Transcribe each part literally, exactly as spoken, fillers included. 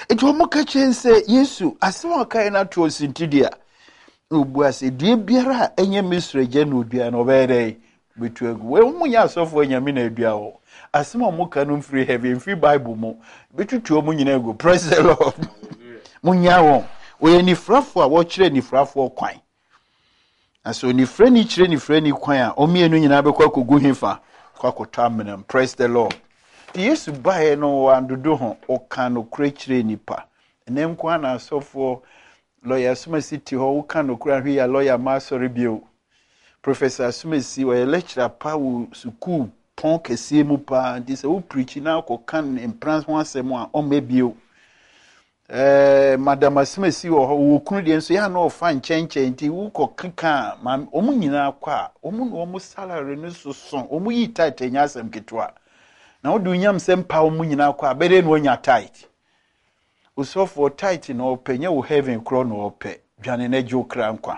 It will make a chance say, Yesu, as someone kind of to Sintidia. Ubuasi, dear Biara, and your mystery gen would be an obey. Between well, Munya software, Yamina Diao. As someone more cannon free heavy free Bible more. Between two Munego, praise the Lord. Munyao, we any fraffo, watch any fraffo quine. And so, ni friendly, ni friendly choir, or me and Yanabe go him for Quaco Terminum, praise the Lord. Yes, buy no one to do home or can of create nipa. And then Kwana so for lawyer Smith City Hall can of cry here, lawyer Master Review. Professor Smith, see where lecturer Paul Suku, Ponk, a Semupa, this old preaching now can in France once a more, or maybe you. Eh, Madame Smith, see who couldn't say, I know fine change, and you could kika, mam, omunina qua, omun almost salary, no so song, omu tight and yasam kitwa. Now do yam sem power munina qua, better when you're tight. Uso for tight in all penny will have in chrono or pay, Janine Joe Cranqua.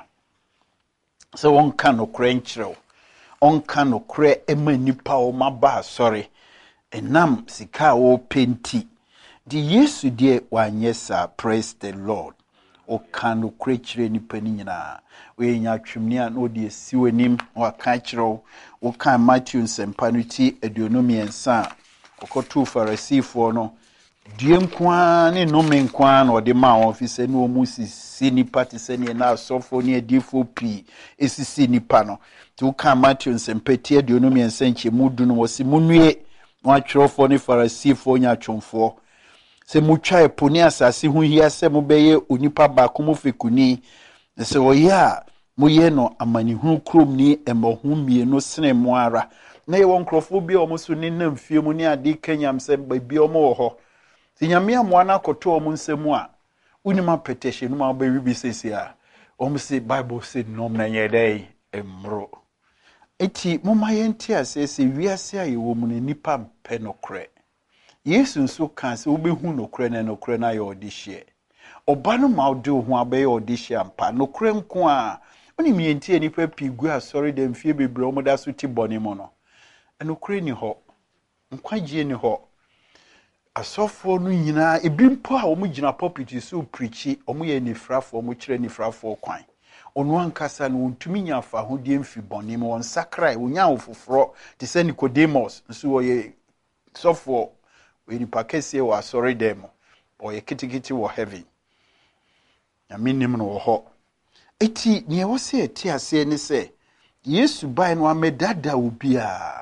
So one can no cranchro, on can no cray a many power my bar, sorry, and nam sika o penty. The yes, dear one, yes, sir, praise the Lord. O can no creature any penina. We in your chimney no dear siwenim or catchro, o can Matthew and Panuti, a duonomy and son, or cotu for a sea for no. Diem kwan no men kwan or the man office no musi sini party seni na so for near D four P esi sini pano to come Matthew and Petia duonomy and senchi mudu no was munue wa tro for ni for a sea for nya chomfo. Se mucha e poni asase hu hia se mo beye onipa ba ko mo fekuni se o ya mo ye no amani hu krom ni embo hu mie no sene mo ara na ye won krofo bi o mo so ni nam fie mu ni ade kanyam se ba bi o mo wo ho ti nyame amoa na koto o mo nsemu a unima petition no ma ba wi bi sesi a o mo se Bible said no na ye dai emro eti mo ma ye ntia se se wiase aye wo mu ni nipa mpe no kre Yesu nso kan se obehu nokre na nokre na ye odihye. Oba no ma ode ho abaye odihye ampa nokre nko a oni mientie nipa pigu asori dem fie bebre omoda so ti boni mo no. Nokre ni ho. Nkwagie ni ho. Asofo no nyina ebimpo a omo gina pulpit so preachi omo ye nifrafo omo kire nifrafo kwan. Onu ankasa no ntumi nya fa ho die mfi boni mo on sakrai onya ofoforo te se Nicodemus nso wo ye sofo we ni pakese wa sorry demo or ye kitikiti wo heavy ya minim no ho eti ne wo se eti ase ni se Yesu bai no amedada obi a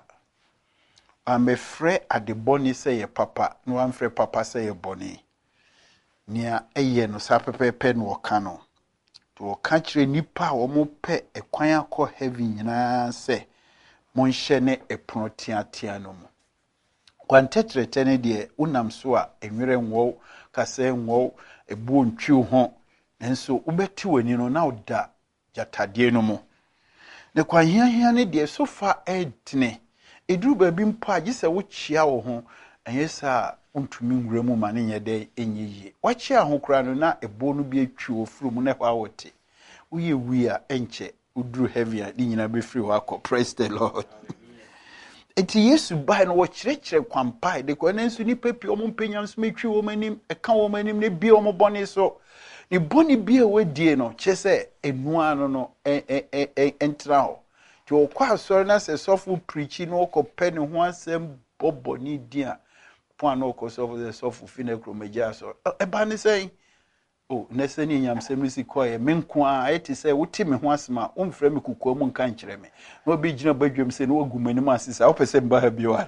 amefre adeboni se ye papa no amfre papa se ye boni nia eye no sapepepe no ka no to ka kire nipa wo mo pe ekwan akọ heavy nyina se mo nhye ne epono tiatia no mo kwantetre tene de unam so a enwere nwo kase nwo ebu ntwi ho enso ubeti wani no na oda jatade no mo ne kwahia hia ne de so fa edne eduru ba bi mpo agise wo chia wo ho enyesa untumi nwure mu ma ne nyede enyiye wa chia ho kura no na ebo no bi atwi ofuru mu ne hwa wote uye wi a enche uduru heavy a di nyina be free wa ko praise the Lord. Eti Yesu bai no wo kirekire kwampai de ko nensu ni pepi o mpenyam so metwi wo manim e ka wo manim ne bi o mo bone so ni boni bi e wadie no chese enua no no e e e entra ho ti o kwa sori na se sofu preachi no ko pe ne ho asem boboni dia po na ko sofu se sofu finekro meja so e ba ne sei o nese ni nyam se misi ko ye menko a eti se wuti me ho asema o mfra me kukuo mu nka nkire me na obi gina badwam se no agumani mu asisa o pese mba ha biwa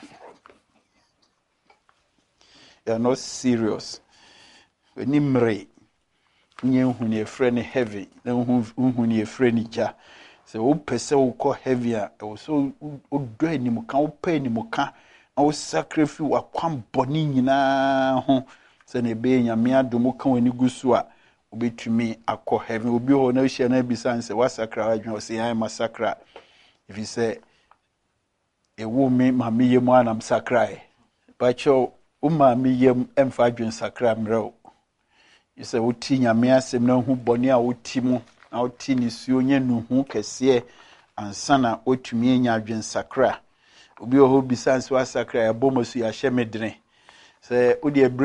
you are not serious when imre nye hu ne efre ne heavy na hu ne efre ne ja se o pese o ko heavy a o so o do anim ka o pa anim ka o sacrifice wa kwam boni nyina ho se ne be nyame adomo ka wani gusu a obetumi akọ heaven obi ho na hia na bisa nse wasakra adwen o se yan masakra if you say e wo me ma me yem anam sakra e ba cho o ma me yem emfa adwen sakra mreo you say wuti nyame asem na hu boni a wuti mu na wuti ni suo nya nuhu kese ansa na otumi enya adwen sakra obi ho bisa nse wasakra e bomosu ya hye medene se odi